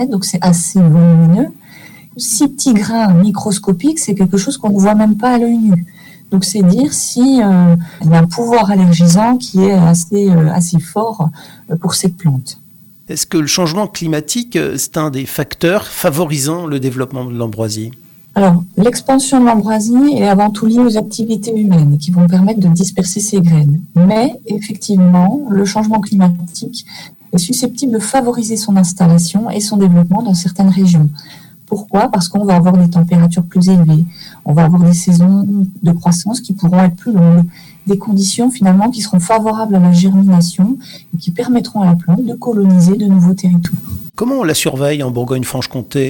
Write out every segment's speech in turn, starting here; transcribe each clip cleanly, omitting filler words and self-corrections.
donc c'est assez volumineux. 6 petits grains microscopiques, c'est quelque chose qu'on ne voit même pas à l'œil nu. Donc c'est dire si il y a un pouvoir allergisant qui est assez fort pour cette plante. Est-ce que le changement climatique, c'est un des facteurs favorisant le développement de l'ambroisie ? Alors, l'expansion de l'ambroisie est avant tout liée aux activités humaines qui vont permettre de disperser ces graines. Mais, effectivement, le changement climatique est susceptible de favoriser son installation et son développement dans certaines régions. Pourquoi ? Parce qu'on va avoir des températures plus élevées, on va avoir des saisons de croissance qui pourront être plus longues, des conditions finalement qui seront favorables à la germination et qui permettront à la plante de coloniser de nouveaux territoires. Comment on la surveille en Bourgogne-Franche-Comté ?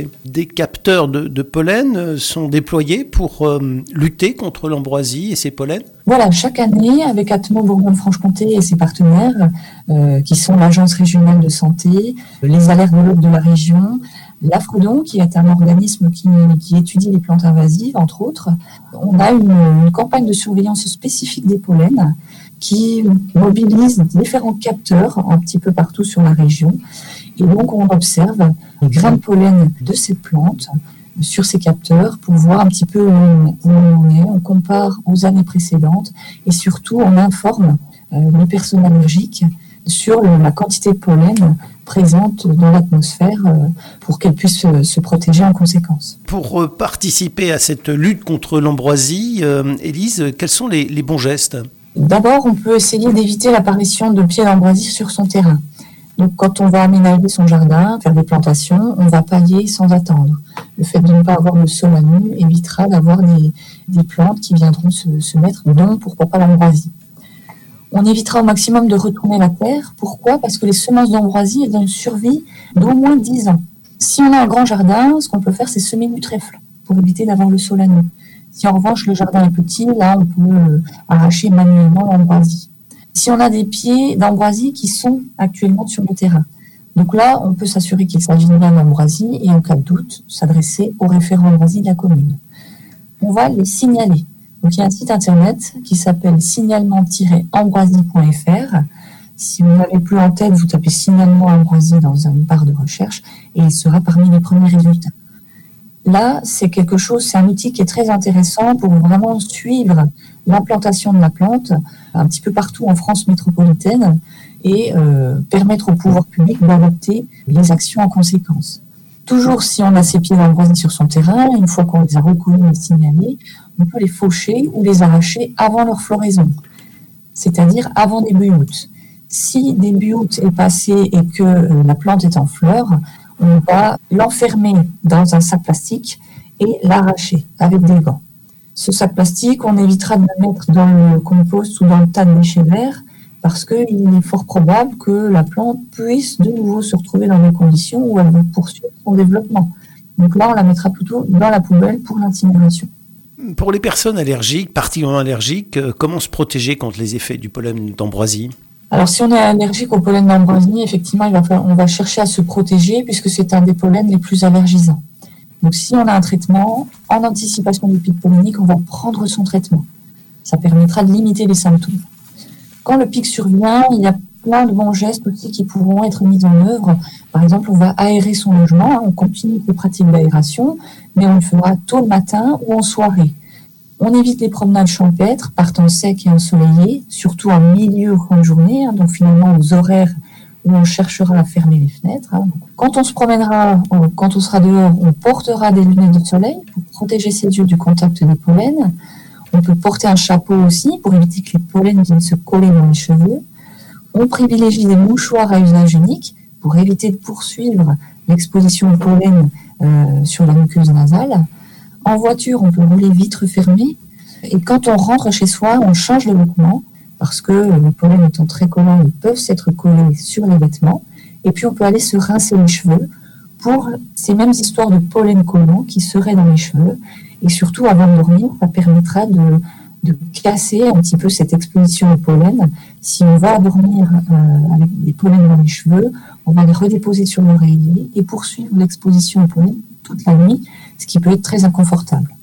Des capteurs de pollen sont déployés pour lutter contre l'ambroisie et ses pollens ? Voilà, chaque année, avec Atmo Bourgogne-Franche-Comté et ses partenaires, qui sont l'Agence régionale de santé, les allergologues de la région, l'Afredon, qui est un organisme qui étudie les plantes invasives, entre autres, on a une campagne de surveillance spécifique des pollens qui mobilise différents capteurs un petit peu partout sur la région. Et donc, on observe les grains de pollen de ces plantes sur ces capteurs pour voir un petit peu où on est. On compare aux années précédentes et surtout, on informe les personnes allergiques sur la quantité de pollen présente dans l'atmosphère pour qu'elles puissent se protéger en conséquence. Pour participer à cette lutte contre l'ambroisie, Élise, quels sont les bons gestes ? D'abord, on peut essayer d'éviter l'apparition de pieds d'ambroisie sur son terrain. Donc, quand on va aménager son jardin, faire des plantations, on va pailler sans attendre. Le fait de ne pas avoir le sol à nu évitera d'avoir des plantes qui viendront se mettre dedans, pourquoi pas l'ambroisie. On évitera au maximum de retourner la terre. Pourquoi ? Parce que les semences d'ambroisie ont une survie d'au moins 10 ans. Si on a un grand jardin, ce qu'on peut faire, c'est semer du trèfle pour éviter d'avoir le sol à nu. Si en revanche le jardin est petit, là on peut arracher manuellement l'ambroisie. Si on a des pieds d'ambroisie qui sont actuellement sur le terrain. Donc là, on peut s'assurer qu'il s'agit bien d'ambroisie et en cas de doute, s'adresser au référent ambroisie de la commune. On va les signaler. Donc il y a un site internet qui s'appelle signalement-ambroisie.fr. Si vous n'avez plus en tête, vous tapez signalement ambroisie dans une barre de recherche et il sera parmi les premiers résultats. Là, c'est un outil qui est très intéressant pour vraiment suivre l'implantation de la plante un petit peu partout en France métropolitaine et permettre au pouvoir public d'adopter les actions en conséquence. Toujours si on a ces pieds d'ambroisie sur son terrain, une fois qu'on les a reconnus et signalés, on peut les faucher ou les arracher avant leur floraison, c'est-à-dire avant début août. Si début août est passé et que la plante est en fleurs, on va l'enfermer dans un sac plastique et l'arracher avec des gants. Ce sac plastique, on évitera de le mettre dans le compost ou dans le tas de déchets verts parce qu'il est fort probable que la plante puisse de nouveau se retrouver dans des conditions où elle va poursuivre son développement. Donc là, on la mettra plutôt dans la poubelle pour l'incinération. Pour les personnes allergiques, particulièrement allergiques, comment se protéger contre les effets du pollen d'ambroisie ? Alors, si on est allergique au pollen d'ambroisie, effectivement, on va chercher à se protéger puisque c'est un des pollens les plus allergisants. Donc, si on a un traitement, en anticipation du pic pollinique, on va prendre son traitement. Ça permettra de limiter les symptômes. Quand le pic survient, il y a plein de bons gestes aussi qui pourront être mis en œuvre. Par exemple, on va aérer son logement, on continue les pratiques d'aération, mais on le fera tôt le matin ou en soirée. On évite les promenades champêtres par temps sec et ensoleillé, surtout en milieu ou fin de journée, donc finalement aux horaires où on cherchera à fermer les fenêtres. Quand on se promènera, quand on sera dehors, on portera des lunettes de soleil pour protéger ses yeux du contact des pollens. On peut porter un chapeau aussi pour éviter que les pollens viennent se coller dans les cheveux. On privilégie des mouchoirs à usage unique pour éviter de poursuivre l'exposition au pollen sur la muqueuse nasale. En voiture, on peut rouler vitres fermées. Et quand on rentre chez soi, on change de vêtements parce que les pollens étant très collants, ils peuvent s'être collés sur les vêtements. Et puis, on peut aller se rincer les cheveux pour ces mêmes histoires de pollen collants qui seraient dans les cheveux. Et surtout, avant de dormir, ça permettra de casser un petit peu cette exposition au pollen. Si on va dormir avec des pollens dans les cheveux, on va les redéposer sur l'oreiller et poursuivre l'exposition au pollen toute la nuit, ce qui peut être très inconfortable.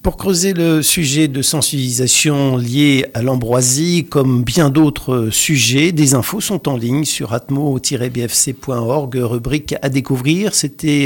Pour creuser le sujet de sensibilisation lié à l'ambroisie, comme bien d'autres sujets, des infos sont en ligne sur atmo-bfc.org, rubrique à découvrir. C'était